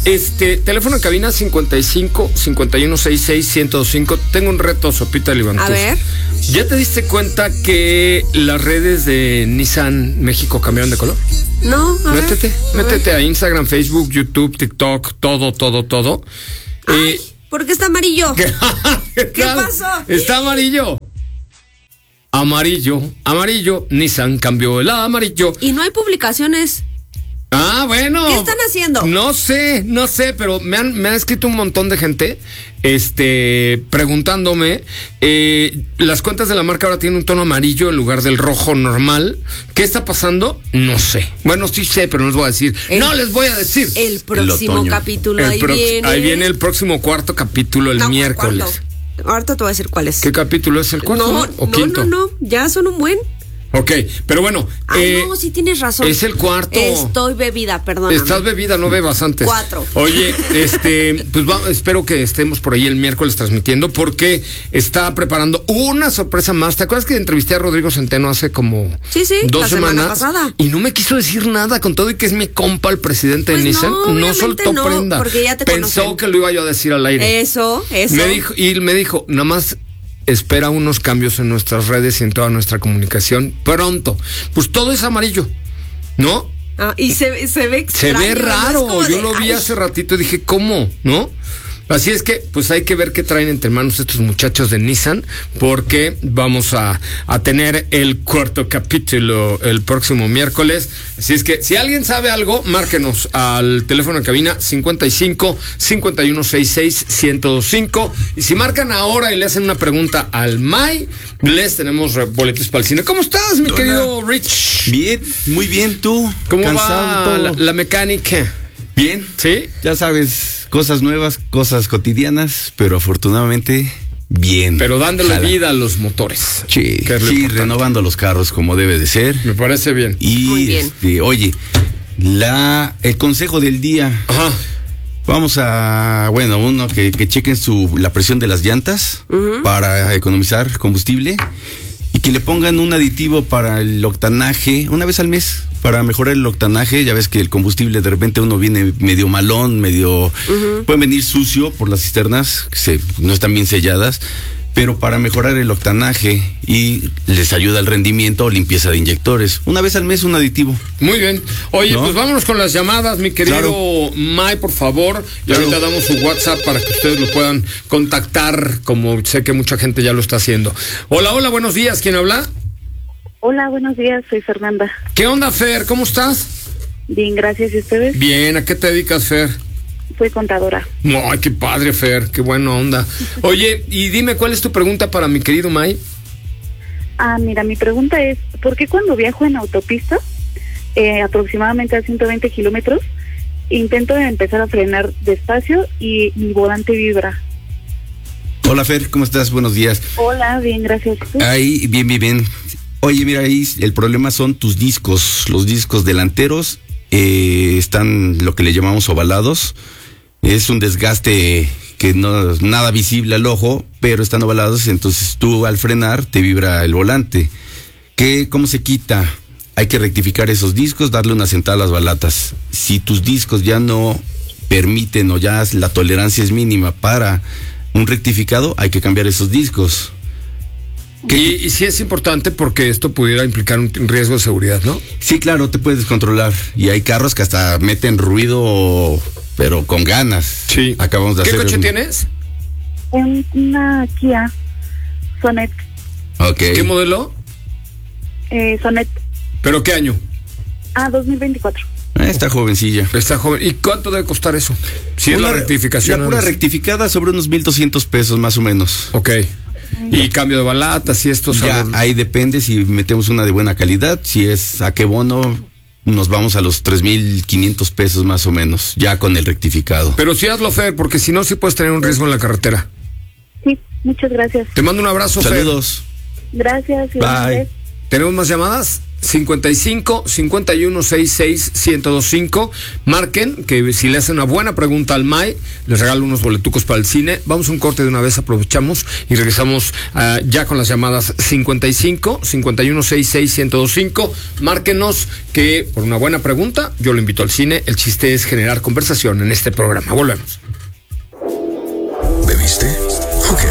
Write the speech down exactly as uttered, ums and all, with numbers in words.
este, teléfono en cabina cincuenta y cinco, cincuenta y uno, sesenta y seis, ciento cinco. Tengo un reto, Sopita Libantús. A ver. ¿Ya te diste cuenta que las redes de Nissan México cambiaron de color? No, a Métete, ver, a métete ver. a Instagram, Facebook, YouTube, TikTok, todo, todo, todo. Ay, Eh, ¿por qué está amarillo? ¿Qué, ¿Qué pasó? Está amarillo. Amarillo, amarillo. Nissan cambió el amarillo. Y no hay publicaciones. Ah, bueno. ¿Qué están haciendo? No sé, no sé, pero me han, me ha escrito un montón de gente, este, preguntándome, eh, las cuentas de la marca ahora tienen un tono amarillo en lugar del rojo normal. ¿Qué está pasando? No sé. Bueno, sí sé, pero no les voy a decir. El, no les voy a decir. El próximo El capítulo, El ahí prox- viene. Ahí viene el próximo cuarto capítulo, el No, miércoles. cuarto. Ahorita te voy a decir cuál es. ¿Qué capítulo es el cuarto? No, ¿O no, quinto? no, no, ya son un buen. Ok, pero bueno. Ay, eh, no, sí tienes razón. es el cuarto. Estoy bebida, perdóname. Estás bebida, no bebas antes. Cuatro. Oye, este, pues va, espero que estemos por ahí el miércoles transmitiendo porque está preparando una sorpresa más. ¿Te acuerdas que entrevisté a Rodrigo Centeno hace como Sí, sí, dos la semana semanas? pasada. Y no me quiso decir nada con todo y que es mi compa el presidente Pues de Nissan. no, No, obviamente soltó no, prenda. porque ya te Pensó conocen. que lo iba yo a decir al aire. Eso, eso. Me dijo, y me dijo, nada más espera unos cambios en nuestras redes y en toda nuestra comunicación pronto. Pues todo es amarillo, ¿no? Ah, y se, se ve Se extraño, ve ¿no? Es raro. como Yo de, lo vi ay, hace ratito y dije, ¿cómo? ¿No? Así es que, pues hay que ver qué traen entre manos estos muchachos de Nissan, porque vamos a, a tener el cuarto capítulo el próximo miércoles. Así es que, si alguien sabe algo, márquenos al teléfono en cabina cincuenta y cinco, cincuenta y uno, sesenta y seis, ciento cinco. Y si marcan ahora y le hacen una pregunta al May, les tenemos boletos para el cine. ¿Cómo estás, mi Hola. querido Rich? Bien, muy bien, tú. ¿Cómo Cansado, va todo. la, la mecánica? Bien, ¿Sí? ya sabes, cosas nuevas, cosas cotidianas, pero afortunadamente bien. Pero dándole Jala. vida a los motores. Sí, que es lo sí, importante. renovando los carros como debe de ser. Me parece bien. Y Muy bien. este, oye, la el consejo del día. Ajá. Vamos a, bueno, uno que, que chequen su la presión de las llantas Ujú. para economizar combustible y que le pongan un aditivo para el octanaje una vez al mes para mejorar el octanaje. Ya ves que el combustible de repente uno viene medio malón, medio Ujú. puede venir sucio por las cisternas que se, no están bien selladas, pero para mejorar el octanaje y les ayuda el rendimiento o limpieza de inyectores. Una vez al mes un aditivo. Muy bien. Oye, ¿No? pues vámonos con las llamadas, mi querido Claro. May, por favor. Y Claro. ahorita damos su WhatsApp para que ustedes lo puedan contactar, como sé que mucha gente ya lo está haciendo. Hola, hola, buenos días. ¿Quién habla? Hola, buenos días, soy Fernanda. ¿Qué onda, Fer? ¿Cómo estás? Bien, gracias. ¿Y ustedes? Bien, ¿a qué te dedicas, Fer? Soy contadora. Ay, qué padre, Fer, qué buena onda. Oye, y dime, ¿cuál es tu pregunta para mi querido May? Ah, mira, mi pregunta es, ¿por qué cuando viajo en autopista, eh, aproximadamente a ciento veinte kilómetros, intento empezar a frenar despacio y mi volante vibra? Hola Fer, ¿cómo estás? Buenos días. Hola, bien, gracias. ¿Tú? Ahí, bien, bien, bien. Oye, mira, ahí el problema son tus discos. Los discos delanteros eh, están lo que le llamamos ovalados. Es un desgaste que no es nada visible al ojo, pero están ovalados, entonces tú al frenar te vibra el volante. ¿Qué, ¿Cómo se quita? Hay que rectificar esos discos, darle una sentada a las balatas. Si tus discos ya no permiten o ya la tolerancia es mínima para un rectificado, hay que cambiar esos discos. Y, y sí es importante porque esto pudiera implicar un riesgo de seguridad, ¿no? Sí, claro, te puedes controlar. Y hay carros que hasta meten ruido, pero con ganas. Sí. Acabamos de ¿Qué hacer coche un- tienes? En una Kia Sonet. Ok. ¿Qué modelo? Eh, Sonet. ¿Pero qué año? Ah, dos mil veinticuatro. Eh, Está jovencilla. Está joven. ¿Y cuánto debe costar eso? Si es la rectificación. La pura ¿no? rectificada sobre unos mil doscientos pesos más o menos. Ok. Y cambio de balatas y esto. Ya, son- ahí depende si metemos una de buena calidad. Si es a qué bono, nos vamos a los tres mil quinientos pesos más o menos, ya con el rectificado. Pero sí hazlo, Fer, porque si no, sí puedes tener un riesgo en la carretera. Sí, muchas gracias. Te mando un abrazo, Fer. Saludos. Gracias. y Bye. ustedes. ¿Tenemos más llamadas? cincuenta y cinco, cincuenta y uno, sesenta y seis, ciento veinticinco. Marquen, que si le hacen una buena pregunta al M A I, les regalo unos boletucos para el cine. Vamos a un corte de una vez, aprovechamos y regresamos uh, ya con las llamadas cincuenta y cinco, cincuenta y uno, sesenta y seis, ciento veinticinco. Márquenos, que por una buena pregunta yo lo invito al cine. El chiste es generar conversación en este programa. Volvemos. ¿Bebiste?